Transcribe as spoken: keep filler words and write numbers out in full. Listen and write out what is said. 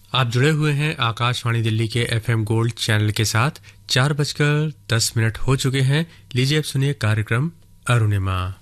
आप जुड़े हुए हैं आकाशवाणी दिल्ली के एफएम गोल्ड चैनल के साथ। चार बजकर दस मिनट हो चुके हैं। लीजिए अब सुनिए कार्यक्रम अरुणिमा।